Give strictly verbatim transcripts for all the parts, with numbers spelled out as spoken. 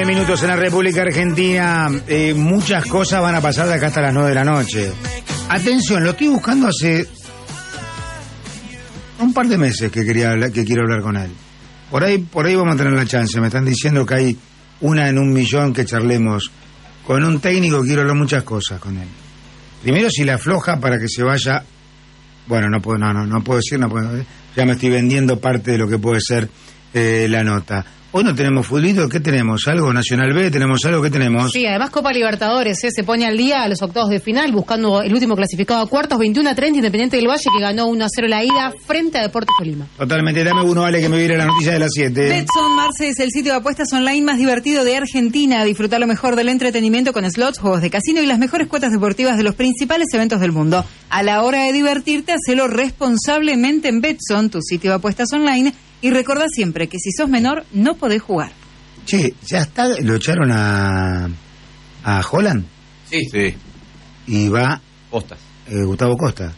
minutos en la República Argentina. Eh, muchas cosas van a pasar de acá hasta las nueve de la noche. Atención, lo estoy buscando hace un par de meses que quería hablar, que quiero hablar con él. Por ahí, por ahí vamos a tener la chance. Me están diciendo que hay una en un millón que charlemos con un técnico. Quiero hablar muchas cosas con él. Primero, si la afloja para que se vaya. Bueno, no puedo, no, no, no puedo decir, no puedo. Ya me estoy vendiendo parte de lo que puede ser eh, la nota. Hoy no tenemos futbolito, ¿qué tenemos? ¿Algo? ¿Nacional B? ¿Tenemos algo? ¿Qué tenemos? Sí, además Copa Libertadores, ¿eh? Se pone al día a los octavos de final, buscando el último clasificado a cuartos, veintiuno a treinta, Independiente del Valle, que ganó uno a cero la ida frente a Deportes Tolima. Totalmente, dame uno, vale, que me viene la noticia de las siete. Betson, Marce, es el sitio de apuestas online más divertido de Argentina. Disfrutar lo mejor del entretenimiento con slots, juegos de casino y las mejores cuotas deportivas de los principales eventos del mundo. A la hora de divertirte, hacelo responsablemente en Betson, tu sitio de apuestas online, y recordá siempre que si sos menor, no podés jugar. Che, ¿ya está? ¿Lo echaron a a Holland? Sí, sí. Y va Costas. Eh, Gustavo Costa.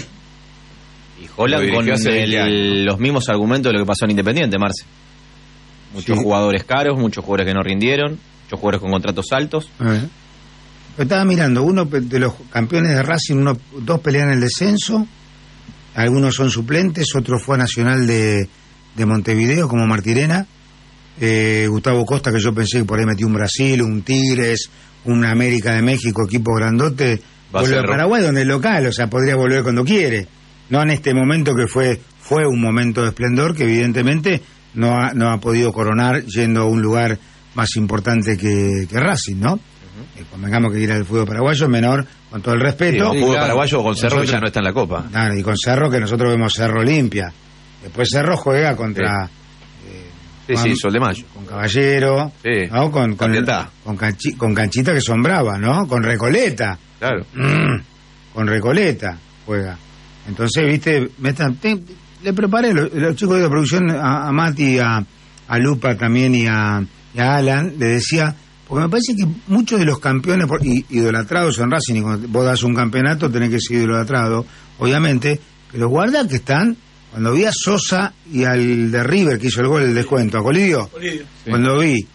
Y Holland con el, los mismos argumentos de lo que pasó en Independiente, Marce. Muchos sí. jugadores caros, muchos jugadores que no rindieron, muchos jugadores con contratos altos. Eh. Estaba mirando, uno de los campeones de Racing, uno, dos pelean el descenso, algunos son suplentes, otro fue a Nacional de, de Montevideo, como Martirena. Eh, Gustavo Costa, que yo pensé que por ahí metió un Brasil, un Tigres, un América de México, equipo grandote, vuelve a Paraguay, donde es local, o sea, podría volver cuando quiere. No en este momento que fue fue un momento de esplendor que evidentemente no ha, no ha podido coronar yendo a un lugar más importante que, que Racing, ¿no? Uh-huh. Eh, convengamos que ir al fútbol paraguayo es menor, con todo el respeto. Sí, el fútbol paraguayo con Cerro nosotros, ya no está en la Copa. Claro, y con Cerro, que nosotros vemos Cerro Olimpia. Después Cerro juega contra... Sí. Sí, con, sí, Sol de Mayo. Con Caballero, sí. ¿no? Con, con, con, canchi, con Canchita, que son bravas, ¿no? Con Recoleta. Claro. Mm, con Recoleta juega. Entonces, viste, me están, te, le preparé los, los chicos de la producción, a, a Mati, a, a Lupa también y a, y a Alan, le decía, porque me parece que muchos de los campeones por, y, idolatrados en Racing, y cuando vos das un campeonato tenés que ser idolatrado, obviamente, que los guardas que están... Cuando vi a Sosa y al de River que hizo el gol del descuento, a Colidio, Colidio. Sí. Cuando vi,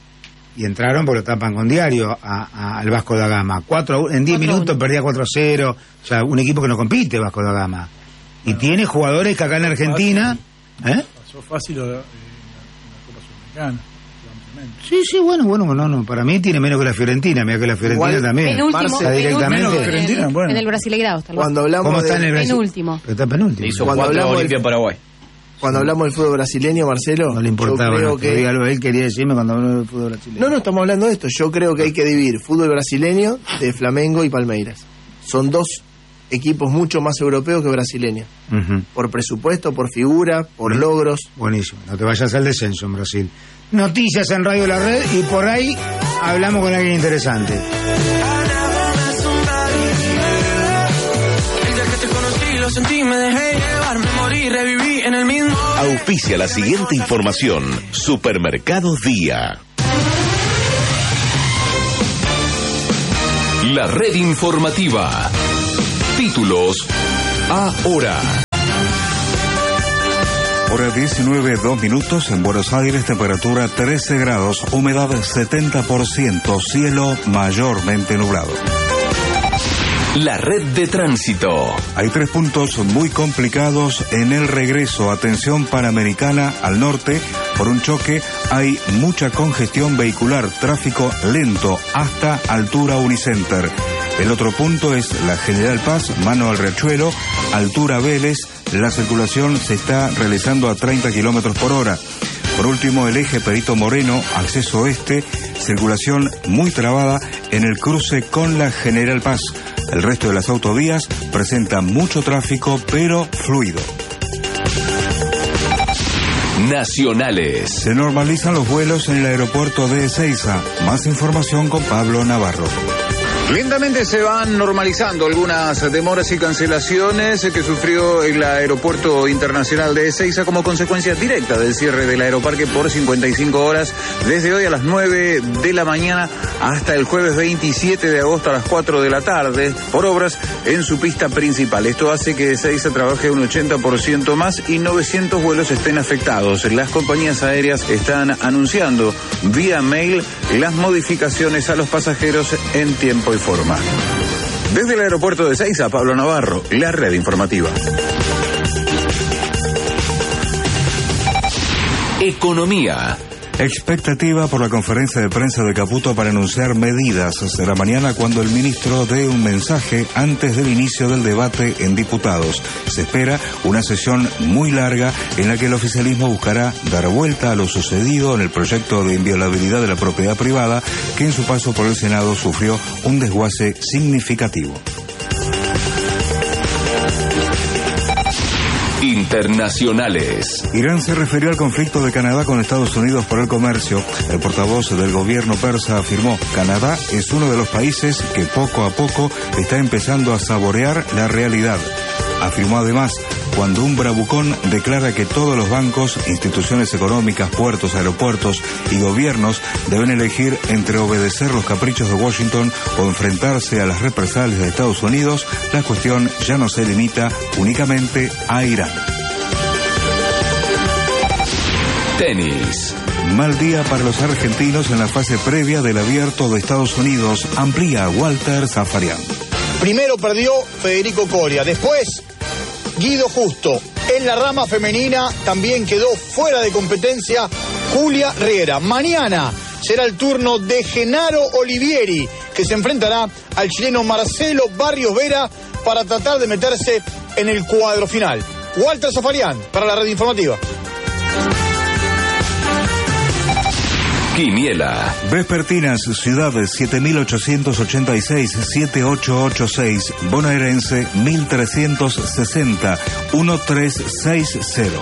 y entraron porque lo tapan con diario, a, a, al Vasco da Gama. Cuatro, en diez minutos perdía cuatro a cero, o sea, un equipo que no compite, Vasco da Gama. Y bueno, tiene jugadores que acá en Argentina... Fácil, ¿eh? Pasó fácil en la Copa Sudamericana. Sí, sí, bueno, bueno, no, no, para mí tiene menos que la Fiorentina, mira que la Fiorentina igual, también. Penúltimo, Marce, directamente. Penúltimo, Fiorentina, bueno. En el Brasileirao está. Cuando hablamos ¿Cómo está en el de... penúltimo? Pero está penúltimo. Hizo cuando cuatro hablamos Olimpia del... Paraguay. Cuando hablamos del fútbol brasileño, Marcelo, no le importaba, yo creo no, que... algo, él quería decirme cuando habló del fútbol brasileño. No, no estamos hablando de esto. Yo creo que hay que dividir fútbol brasileño de Flamengo y Palmeiras. Son dos equipos mucho más europeos que brasileños. Uh-huh. Por presupuesto, por figura, por uh-huh. logros. Buenísimo. No te vayas al descenso en Brasil. Noticias en Radio La Red y por ahí hablamos con alguien interesante. Auspicia la siguiente información. Supermercados Día. La red informativa. Títulos ahora. Hora diecinueve, dos minutos en Buenos Aires, temperatura trece grados, humedad setenta por ciento, cielo mayormente nublado. La red de tránsito. Hay tres puntos muy complicados en el regreso. Atención Panamericana al norte. Por un choque hay mucha congestión vehicular, tráfico lento hasta altura Unicenter. El otro punto es la General Paz, mano al Riachuelo, altura Vélez. La circulación se está realizando a treinta kilómetros por hora. Por último, el eje Perito Moreno, acceso oeste, circulación muy trabada en el cruce con la General Paz. El resto de las autovías presenta mucho tráfico, pero fluido. Nacionales. Se normalizan los vuelos en el aeropuerto de Ezeiza. Más información con Pablo Navarro. Lentamente se van normalizando algunas demoras y cancelaciones que sufrió el Aeropuerto Internacional de Ezeiza como consecuencia directa del cierre del aeroparque por cincuenta y cinco horas desde hoy a las nueve de la mañana hasta el jueves veintisiete de agosto a las cuatro de la tarde por obras en su pista principal. Esto hace que Ezeiza trabaje un ochenta por ciento más y novecientos vuelos estén afectados. Las compañías aéreas están anunciando vía mail las modificaciones a los pasajeros en tiempo y forma. Desde el aeropuerto de Ezeiza, Pablo Navarro, la red informativa. Economía. Expectativa por la conferencia de prensa de Caputo para anunciar medidas. Será mañana cuando el ministro dé un mensaje antes del inicio del debate en diputados. Se espera una sesión muy larga en la que el oficialismo buscará dar vuelta a lo sucedido en el proyecto de inviolabilidad de la propiedad privada, que en su paso por el Senado sufrió un desguace significativo. Internacionales. Irán se refirió al conflicto de Canadá con Estados Unidos por el comercio. El portavoz del gobierno persa afirmó: Canadá es uno de los países que poco a poco está empezando a saborear la realidad. Afirmó además: cuando un bravucón declara que todos los bancos, instituciones económicas, puertos, aeropuertos y gobiernos deben elegir entre obedecer los caprichos de Washington o enfrentarse a las represalias de Estados Unidos, la cuestión ya no se limita únicamente a Irán. Tenis. Mal día para los argentinos en la fase previa del Abierto de Estados Unidos. Amplía Walter Zafarian. Primero perdió Federico Coria, después Guido Justo. En la rama femenina también quedó fuera de competencia Julia Riera. Mañana será el turno de Genaro Olivieri, que se enfrentará al chileno Marcelo Barrios Vera para tratar de meterse en el cuadro final. Walter Zafarian para la red informativa. Quiniela. Vespertinas, ciudades siete mil ochocientos ochenta y seis, siete mil ochocientos ochenta y seis, bonaerense mil trescientos sesenta, diecisiete sesenta.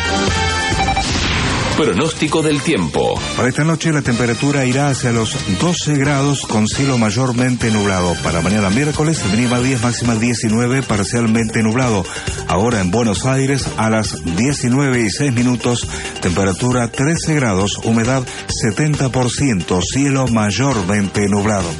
Pronóstico del tiempo. Para esta noche la temperatura irá hacia los doce grados con cielo mayormente nublado. Para mañana miércoles, mínima diez, máxima diecinueve, parcialmente nublado. Ahora en Buenos Aires a las diecinueve y seis minutos, temperatura trece grados, humedad setenta por ciento, cielo mayormente nublado.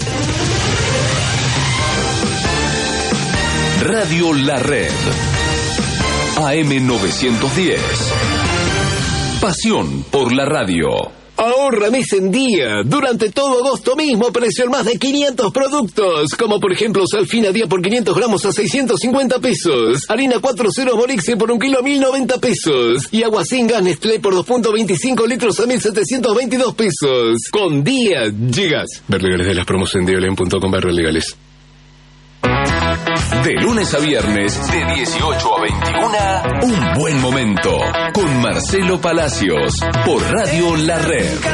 Radio La Red. A M novecientos diez. Pasión por la radio. Ahorra mes en día. Durante todo agosto mismo precio en más de quinientos productos. Como por ejemplo Salfina Día por quinientos gramos a seiscientos cincuenta pesos. Harina cuatro ceros Borixe por un kilo a mil noventa pesos. Y agua sin gas Nestlé por dos punto veinticinco litros a mil setecientos veintidós pesos. Con día llegas. Ver legales de las promos en diolén punto com barra legales. De lunes a viernes, de dieciocho a veintiuna, un buen momento. Con Marcelo Palacios, por Radio La Red.